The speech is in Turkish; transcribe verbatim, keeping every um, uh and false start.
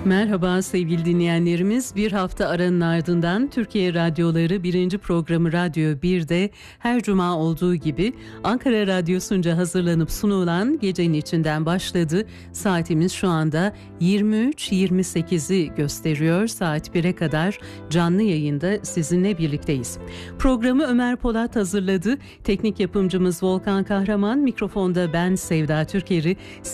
Merhaba sevgili dinleyenlerimiz. Bir hafta aranın ardından Türkiye Radyoları birinci programı Radyo bir'de her cuma olduğu gibi Ankara Radyosu'nca hazırlanıp sunulan Gecenin içinden başladı. Saatimiz şu anda yirmi üç yirmi sekizi gösteriyor. Saat bir'e kadar canlı yayında sizinle birlikteyiz. Programı Ömer Polat hazırladı. Teknik yapımcımız Volkan Kahraman, mikrofonda ben Sevda Türker'i.